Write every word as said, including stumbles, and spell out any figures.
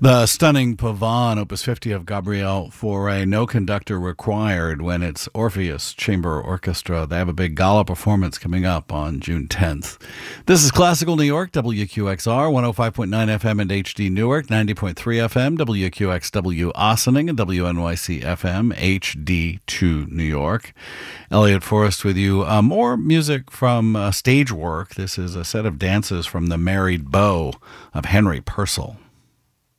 The stunning Pavane, Opus fifty of Gabriel Fauré, no conductor required when it's Orpheus Chamber Orchestra. They have a big gala performance coming up on June tenth. This is Classical New York, W Q X R, one oh five point nine F M and H D Newark, ninety point three F M, W Q X W Ossining, and W N Y C F M, H D two New York. Elliot Forrest with you. Uh, more music from uh, stage work. This is a set of dances from The Married Beau of Henry Purcell.